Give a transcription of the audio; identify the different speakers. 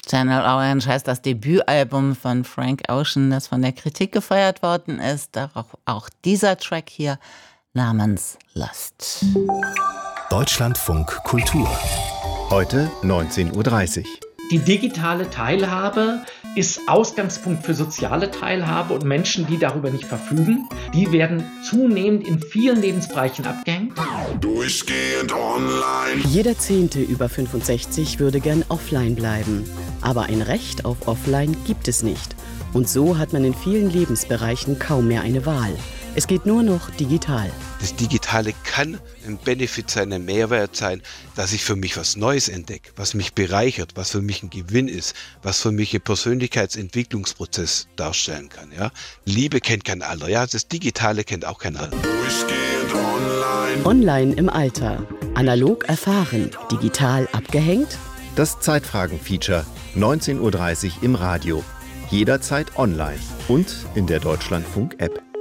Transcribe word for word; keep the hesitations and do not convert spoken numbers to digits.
Speaker 1: Channel Orange heißt das Debütalbum von Frank Ocean, das von der Kritik gefeiert worden ist. Auch, auch dieser Track hier namens Lost.
Speaker 2: Deutschlandfunk Kultur. Heute neunzehn Uhr dreißig.
Speaker 3: Die digitale Teilhabe ist Ausgangspunkt für soziale Teilhabe und Menschen, die darüber nicht verfügen, die werden zunehmend in vielen Lebensbereichen abgehängt.
Speaker 4: Durchgehend online.
Speaker 5: Jeder Zehnte über fünfundsechzig würde gern offline bleiben. Aber ein Recht auf Offline gibt es nicht. Und so hat man in vielen Lebensbereichen kaum mehr eine Wahl. Es geht nur noch digital.
Speaker 6: Das Digitale kann ein Benefit sein, ein Mehrwert sein, dass ich für mich was Neues entdecke, was mich bereichert, was für mich ein Gewinn ist, was für mich einen Persönlichkeitsentwicklungsprozess darstellen kann. Ja? Liebe kennt kein Alter, ja? Das Digitale kennt auch kein Alter.
Speaker 4: Durchgehend online.
Speaker 5: Online im Alter. Analog erfahren, digital abgehängt?
Speaker 2: Das Zeitfragen-Feature, neunzehn Uhr dreißig im Radio. Jederzeit online und in der Deutschlandfunk-App.